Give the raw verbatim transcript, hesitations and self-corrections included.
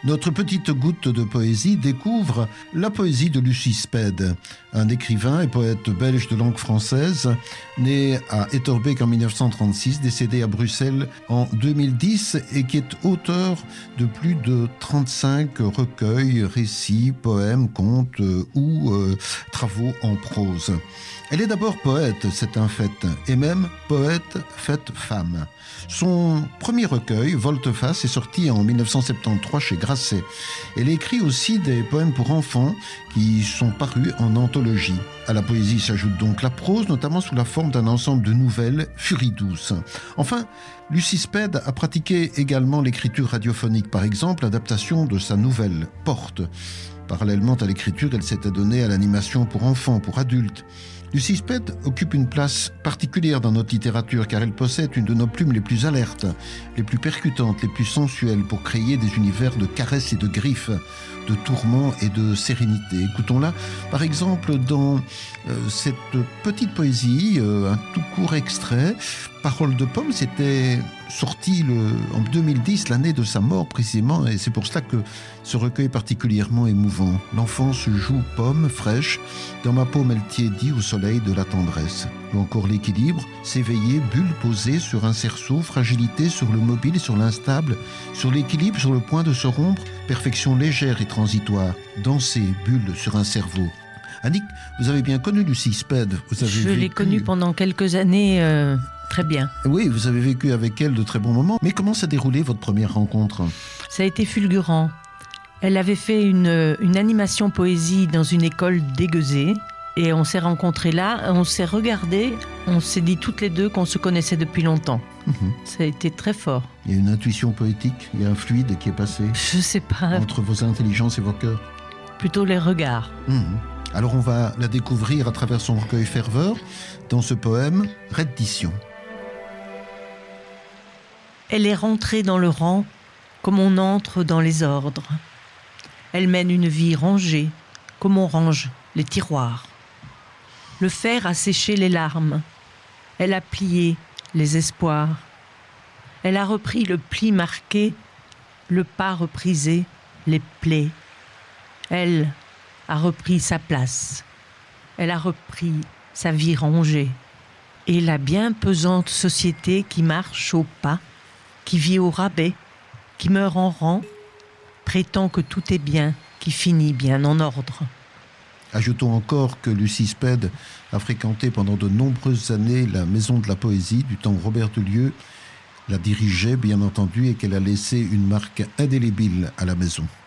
Notre petite goutte de poésie découvre la poésie de Lucie Spède, un écrivain et poète belge de langue française, né à Etterbeek en dix-neuf cent trente-six, décédé à Bruxelles en deux mille dix et qui est auteur de plus de trente-cinq recueils, récits, poèmes, contes euh, ou euh, travaux en prose. Elle est d'abord poète, c'est un fait, et même poète faite femme. Son premier recueil, Volte-face, est sorti en dix-neuf cent soixante-treize chez Grasset. Elle écrit aussi des poèmes pour enfants qui sont parus en anthologie. À la poésie s'ajoute donc la prose, notamment sous la forme d'un ensemble de nouvelles, Furie douce. Enfin, Lucie Spède a pratiqué également l'écriture radiophonique, par exemple l'adaptation de sa nouvelle Porte. Parallèlement à l'écriture, elle s'est adonnée à l'animation pour enfants, pour adultes. Lucie Spède occupe une place particulière dans notre littérature car elle possède une de nos plumes les plus alertes, les plus percutantes, les plus sensuelles pour créer des univers de caresses et de griffes, de tourments et de sérénité. Écoutons-la par exemple dans euh, cette petite poésie, euh, un tout court extrait, Parole de pomme, c'était sorti le, en deux mille dix, l'année de sa mort précisément, et c'est pour cela que ce recueil est particulièrement émouvant. L'enfance joue pomme fraîche, dans ma paume elle tiédit au soleil de la tendresse. Ou encore l'équilibre, s'éveiller, bulle posée sur un cerceau, fragilité sur le mobile et sur l'instable, sur l'équilibre, sur le point de se rompre, perfection légère et transitoire, danser, bulle sur un cerveau. Annick, vous avez bien connu Lucie Spède. Vous avez Je vécu... l'ai connue pendant quelques années, euh, très bien. Oui, vous avez vécu avec elle de très bons moments. Mais comment s'est déroulée votre première rencontre ? Ça a été fulgurant. Elle avait fait une, une animation poésie dans une école dégueusée. Et on s'est rencontrés là, on s'est regardés, on s'est dit toutes les deux qu'on se connaissait depuis longtemps. Mmh. Ça a été très fort. Il y a une intuition poétique, il y a un fluide qui est passé. Je sais pas. Entre vos intelligences et vos cœurs. Plutôt les regards. Mmh. Alors on va la découvrir à travers son recueil Ferveur, dans ce poème Reddition. Elle est rentrée dans le rang comme on entre dans les ordres. Elle mène une vie rangée, comme on range les tiroirs. Le fer a séché les larmes. Elle a plié les espoirs. Elle a repris le pli marqué, le pas reprisé, les plaies. Elle a repris sa place. Elle a repris sa vie rangée. Et la bien pesante société qui marche au pas, qui vit au rabais, qui meurt en rang, prétend que tout est bien, qui finit bien en ordre. Ajoutons encore que Lucie Spède a fréquenté pendant de nombreuses années la Maison de la Poésie, du temps où Robert Delieu la dirigeait, bien entendu, et qu'elle a laissé une marque indélébile à la maison.